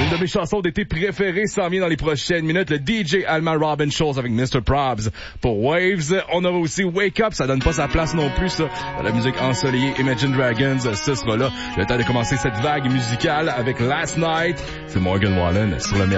Une de mes chansons d'été préférées s'en vient dans les prochaines minutes. Le DJ Alma Robin Schulz avec Mr. Probs pour Waves. On aura aussi Wake Up, ça donne pas sa place non plus, ça. Dans la musique ensoleillée, Imagine Dragons, ce sera là. Le temps de commencer cette vague musicale avec Last Night. C'est Morgan Wallen sur le